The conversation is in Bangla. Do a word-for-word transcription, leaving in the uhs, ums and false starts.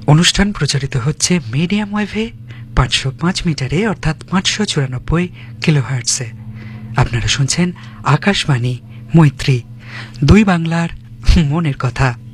অনুষ্ঠান প্রচারিত হচ্ছে মিডিয়াম ওয়েভে পাঁচশো পাঁচ মিটারে অর্থাৎ পাঁচশো চুরানব্বই কিলোহার্টসে। আপনারা শুনছেন আকাশবাণী মৈত্রী, দুই বাংলার মনের কথা।